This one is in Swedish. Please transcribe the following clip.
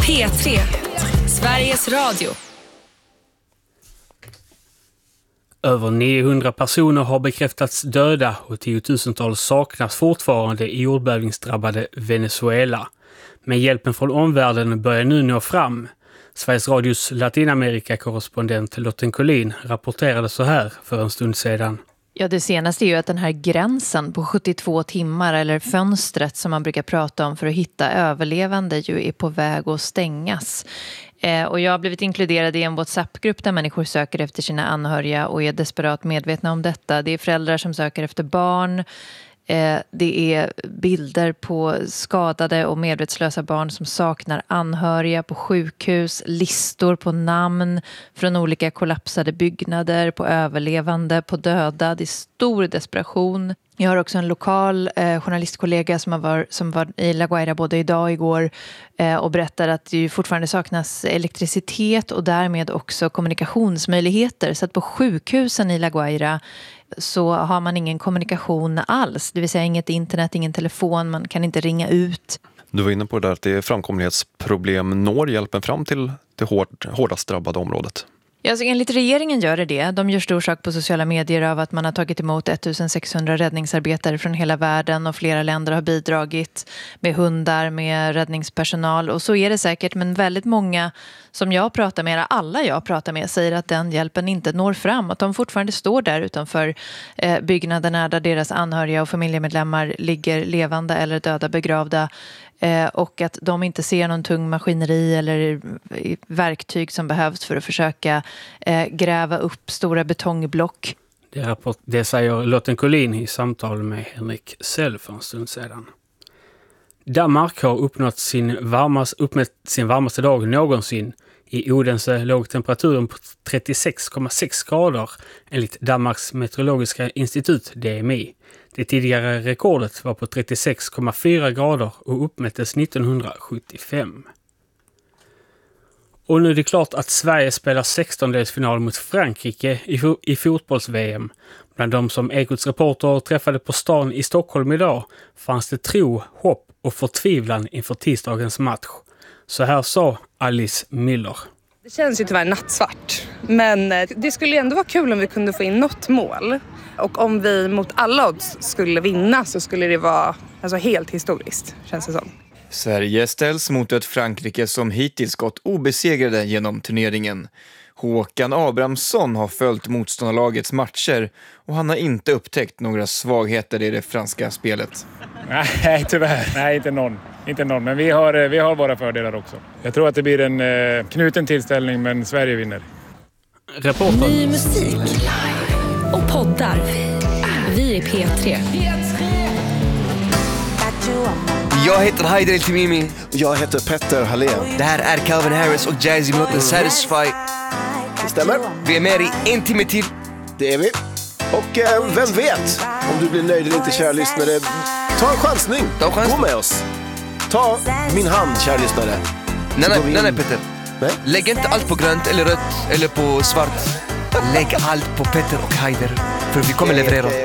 P3, Sveriges Radio. Över 900 personer har bekräftats döda och tiotusentals saknas fortfarande i jordbävningsdrabbade Venezuela. Men hjälpen från omvärlden börjar nu nå fram. Sveriges Radios Latinamerika-korrespondent Lotten Collin rapporterade så här för en stund sedan. Ja, det senaste är ju att den här gränsen på 72 timmar eller fönstret som man brukar prata om för att hitta överlevande ju är på väg att stängas. Och jag har blivit inkluderad i en WhatsApp-grupp där människor söker efter sina anhöriga och är desperat medvetna om detta. Det är föräldrar som söker efter barn. Det är bilder på skadade och medvetslösa barn som saknar anhöriga på sjukhus, listor på namn från olika kollapsade byggnader, på överlevande, på döda. Det är stor desperation. Jag har också en lokal journalistkollega som var i La Guaira både idag och igår och berättar att det fortfarande saknas elektricitet och därmed också kommunikationsmöjligheter. Så att på sjukhusen i La Guaira så har man ingen kommunikation alls. Det vill säga inget internet, ingen telefon, man kan inte ringa ut. Du var inne på det där att det är framkomlighetsproblem. Når hjälpen fram till det hårdast drabbade området? Ja, alltså enligt regeringen gör det. De gör stor sak på sociala medier av att man har tagit emot 1600 räddningsarbetare från hela världen och flera länder har bidragit med hundar, med räddningspersonal. Och så är det säkert, men väldigt många som jag pratar med, alla jag pratar med, säger att den hjälpen inte når fram. Att de fortfarande står där utanför byggnaderna där deras anhöriga och familjemedlemmar ligger levande eller döda begravda. Och att de inte ser någon tung maskineri eller verktyg som behövs för att försöka gräva upp stora betongblock. Det säger Lotten Collin i samtal med Henrik Sell för en stund sedan. Danmark har uppmätt sin varmaste dag någonsin. I Odense låg temperaturen på 36,6 grader enligt Danmarks meteorologiska institut DMI. Det tidigare rekordet var på 36,4 grader och uppmättes 1975. Och nu är det klart att Sverige spelar 16-delsfinal mot Frankrike i fotbolls-VM. Bland de som Ekots reporter träffade på stan i Stockholm idag fanns det tro, hopp och förtvivlan inför tisdagens match. Så här sa Alice Miller. Det känns ju tyvärr nattsvart, men det skulle ändå vara kul om vi kunde få in något mål. Och om vi mot alla odds skulle vinna så skulle det vara helt historiskt, känns det som. Sverige ställs mot ett Frankrike som hittills gått obesegrade genom turneringen. Håkan Abrahamsson har följt motståndarlagets matcher och han har inte upptäckt några svagheter i det franska spelet. Nej, tyvärr. Nej, inte någon. Men vi har våra fördelar också. Jag tror att det blir en knuten tillställning, men Sverige vinner. Reporter. Ny musik och poddar. Vi är P3. Jag heter Haider El Timimi. Jag heter Petter Hallén. Det här är Calvin Harris och Jay-Z med låten Satisfy. Det stämmer. Vi är med i en timme till. Det är vi. Och vem vet om du blir nöjd eller inte, kära lyssnare. Ta en chansning. Gå med oss. Ta min hand, kära lyssnare. Nej, Petter. Nej? Lägg inte allt på grönt eller rött eller på svart. Lägg allt på Petter och Haider. För vi kommer leverera.